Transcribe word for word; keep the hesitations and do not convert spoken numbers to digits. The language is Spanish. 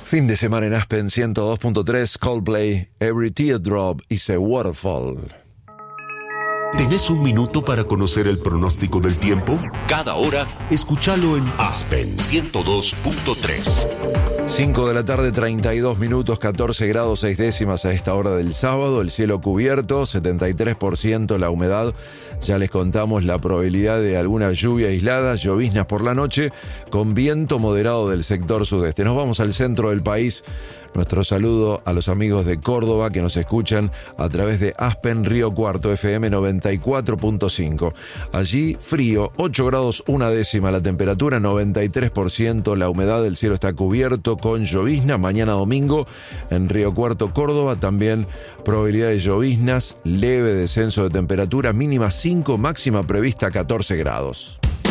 Fin de semana en Aspen ciento dos punto tres, Coldplay, Every Teardrop is a Waterfall. ¿Tenés un minuto para conocer el pronóstico del tiempo? Cada hora, escúchalo en Aspen ciento dos punto tres. cinco de la tarde, treinta y dos minutos, catorce grados seis décimas a esta hora del sábado, el cielo cubierto, setenta y tres por ciento la humedad. Ya les contamos la probabilidad de alguna lluvia aislada, lloviznas por la noche, con viento moderado del sector sudeste. Nos vamos al centro del país. Nuestro saludo a los amigos de Córdoba que nos escuchan a través de Aspen Río Cuarto, F M noventa y cuatro punto cinco. Allí frío, ocho grados una décima la temperatura, noventa y tres por ciento la humedad, el cielo está cubierto con llovizna. Mañana domingo en Río Cuarto, Córdoba, también probabilidad de lloviznas, leve descenso de temperatura, mínima cinco, máxima prevista catorce grados.